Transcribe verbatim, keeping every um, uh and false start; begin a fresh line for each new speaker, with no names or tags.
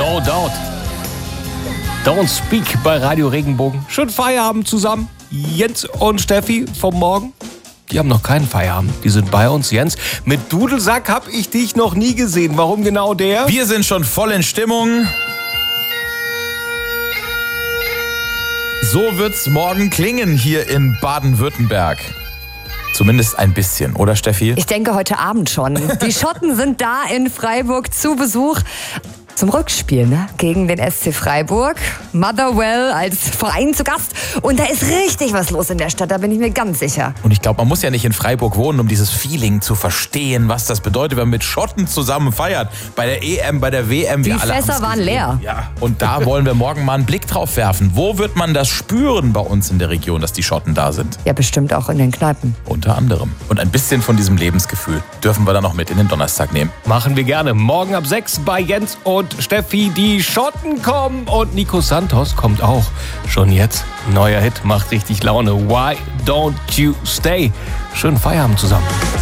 No doubt. Don't Speak bei Radio Regenbogen. Schön Feierabend zusammen. Jens und Steffi vom Morgen. Die haben noch keinen Feierabend. Die sind bei uns. Jens, mit Dudelsack hab ich dich noch nie gesehen. Warum genau der?
Wir sind schon voll in Stimmung. So wird's morgen klingen hier in Baden-Württemberg. Zumindest ein bisschen, oder Steffi?
Ich denke heute Abend schon. Die Schotten sind da in Freiburg zu Besuch. Zum Rückspiel, ne? Gegen den S C Freiburg. Motherwell als Verein zu Gast. Und da ist richtig was los in der Stadt, da bin ich mir ganz sicher.
Und ich glaube, man muss ja nicht in Freiburg wohnen, um dieses Feeling zu verstehen, was das bedeutet, wenn man mit Schotten zusammen feiert. Bei der E M, bei der W M.
Die
wir alle
Fässer waren
gesehen.
leer.
Ja. Und da wollen wir morgen mal einen Blick drauf werfen. Wo wird man das spüren bei uns in der Region, dass die Schotten da sind?
Ja, bestimmt auch in den Kneipen.
Unter anderem. Und ein bisschen von diesem Lebensgefühl dürfen wir dann noch mit in den Donnerstag nehmen.
Machen wir gerne. Morgen ab sechs bei Jens und Steffi. Die Schotten kommen und Nico Santos kommt auch. Schon jetzt. Neuer Hit macht richtig Laune. Why don't you stay? Schönen Feierabend zusammen.